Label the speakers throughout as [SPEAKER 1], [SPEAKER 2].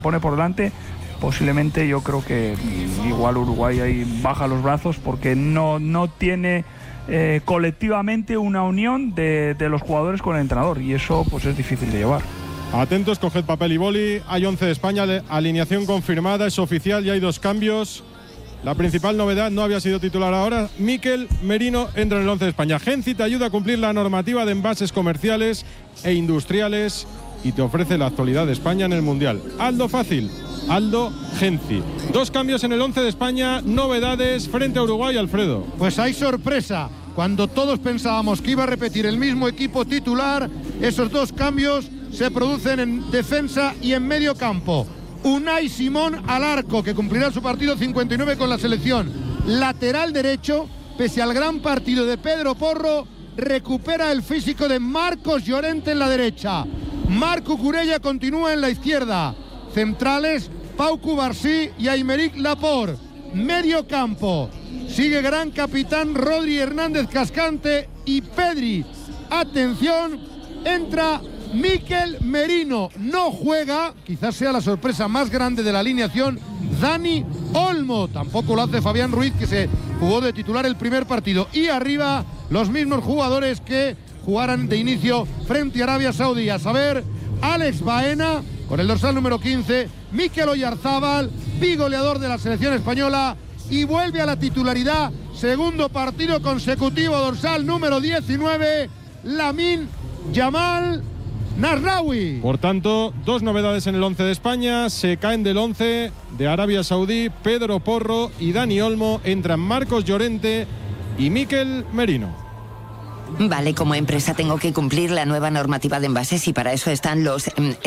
[SPEAKER 1] pone por delante, posiblemente yo creo que igual Uruguay ahí baja los brazos porque no tiene colectivamente una unión de los jugadores con el entrenador, y eso pues es difícil de llevar.
[SPEAKER 2] Atentos, coged papel y boli. Hay 11 de España, alineación confirmada, es oficial y hay 2 cambios. La principal novedad, no había sido titular ahora, Mikel Merino entra en el 11 de España. Genci te ayuda a cumplir la normativa de envases comerciales e industriales y te ofrece la actualidad de España en el Mundial. Aldo fácil, Aldo Genci. 2 cambios en el 11 de España, novedades frente a Uruguay, Alfredo.
[SPEAKER 3] Pues hay sorpresa. Cuando todos pensábamos que iba a repetir el mismo equipo titular, esos 2 cambios se producen en defensa y en medio campo. Unai Simón al arco, que cumplirá su partido 59 con la selección. Lateral derecho, pese al gran partido de Pedro Porro, recupera el físico de Marcos Llorente en la derecha. Marco Curella continúa en la izquierda. Centrales, Pau Cubarsí y Aymeric Laporte. Medio campo, sigue gran capitán Rodri Hernández Cascante y Pedri. Atención, entra Mikel Merino. No juega, quizás sea la sorpresa más grande de la alineación, Dani Olmo. Tampoco lo hace Fabián Ruiz, que se jugó de titular el primer partido. Y arriba, los mismos jugadores que jugaran de inicio frente a Arabia Saudí. A saber, Alex Baena, con el dorsal número 15, Mikel Oyarzábal, bigoleador de la selección española, y vuelve a la titularidad, segundo partido consecutivo, dorsal número 19, Lamine Yamal Nasraoui.
[SPEAKER 2] Por tanto, 2 novedades en el 11 de España. Se caen del 11 de Arabia Saudí Pedro Porro y Dani Olmo. Entran Marcos Llorente y Mikel Merino.
[SPEAKER 4] Vale, como empresa tengo que cumplir la nueva normativa de envases y para eso están los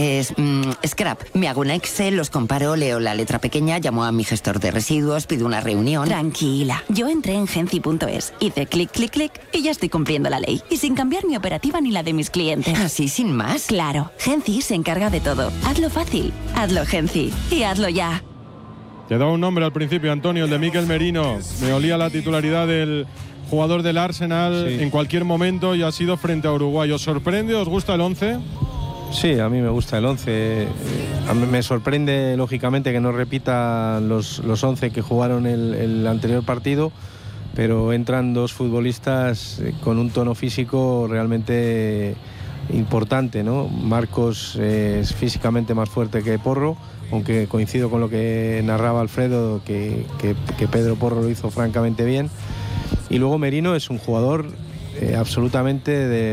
[SPEAKER 4] scrap. Me hago un Excel, los comparo, leo la letra pequeña, llamo a mi gestor de residuos, pido una reunión.
[SPEAKER 5] Tranquila, yo entré en Genci.es, hice clic, clic, clic y ya estoy cumpliendo la ley. Y sin cambiar mi operativa ni la de mis clientes.
[SPEAKER 4] ¿Así sin más?
[SPEAKER 5] Claro, Genci se encarga de todo. Hazlo fácil, hazlo Genci y hazlo ya.
[SPEAKER 2] Te daba un nombre al principio, Antonio, el de Mikel Merino. Me olía la titularidad del jugador del Arsenal, sí, en cualquier momento, y ha sido frente a Uruguay. ¿Os sorprende? ¿Os gusta el 11?
[SPEAKER 6] Sí, a mí me gusta el 11. A mí me sorprende, lógicamente, que no repitan los 11 que jugaron el anterior partido, pero entran 2 futbolistas con un tono físico realmente importante, ¿no? Marcos es físicamente más fuerte que Porro, aunque coincido con lo que narraba Alfredo, que Pedro Porro lo hizo francamente bien. Y luego Merino es un jugador absolutamente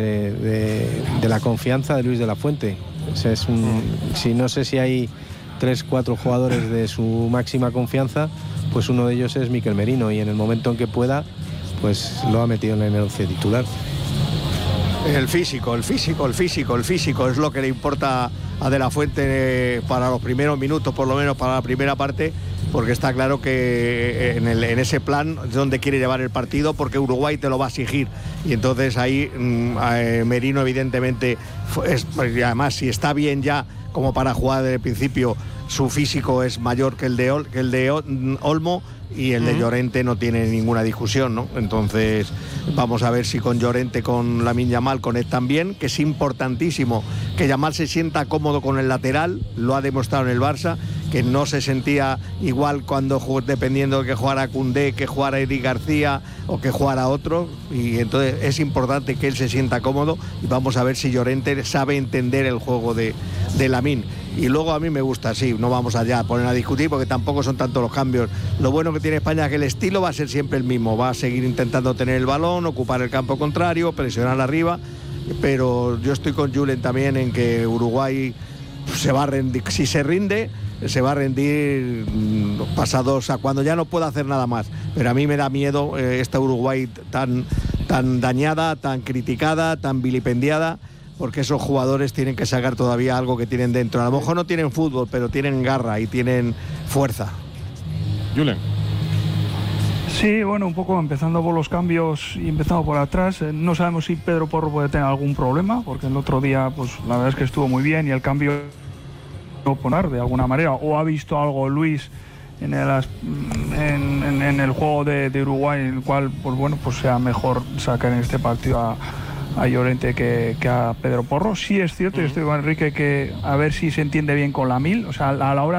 [SPEAKER 6] de la confianza de Luis de la Fuente. O sea, no sé si hay 3-4 jugadores de su máxima confianza, pues uno de ellos es Mikel Merino, y en el momento en que pueda, pues lo ha metido en el 11 titular.
[SPEAKER 7] El físico es lo que le importa a De la Fuente para los primeros minutos, por lo menos para la primera parte, porque está claro que en ese plan es donde quiere llevar el partido, porque Uruguay te lo va a exigir, y entonces ahí Merino evidentemente además, si está bien ya como para jugar desde el principio, su físico es mayor que el de Olmo, y el de Llorente no tiene ninguna discusión, ¿no? Entonces vamos a ver si con Llorente, con Lamine Yamal conectan bien, que es importantísimo que Yamal se sienta cómodo con el lateral. Lo ha demostrado en el Barça, que no se sentía igual cuando dependiendo de que jugara Koundé, que jugara Eric García o que jugara otro, y entonces es importante que él se sienta cómodo, y vamos a ver si Llorente sabe entender el juego de Lamine. Y luego a mí me gusta, sí, no vamos allá a poner a discutir porque tampoco son tantos los cambios. Lo bueno que tiene España es que el estilo va a ser siempre el mismo, va a seguir intentando tener el balón, ocupar el campo contrario, presionar arriba, pero yo estoy con Julen también en que Uruguay se va a rendir, si se rinde, se va a rendir pasados a cuando ya no pueda hacer nada más. Pero a mí me da miedo esta Uruguay tan dañada, tan criticada, tan vilipendiada, porque esos jugadores tienen que sacar todavía algo que tienen dentro. A lo mejor no tienen fútbol, pero tienen garra y tienen fuerza.
[SPEAKER 2] Julen.
[SPEAKER 1] Sí, bueno, un poco empezando por los cambios y empezando por atrás. No sabemos si Pedro Porro puede tener algún problema, porque el otro día, pues la verdad es que estuvo muy bien y el cambio no poner de alguna manera, o ha visto algo Luis en el juego de Uruguay, en el cual, pues bueno, pues sea mejor sacar en este partido a Llorente que a Pedro Porro. Sí es cierto, y estoy con Enrique, que a ver si se entiende bien con Lamine, o sea, a la hora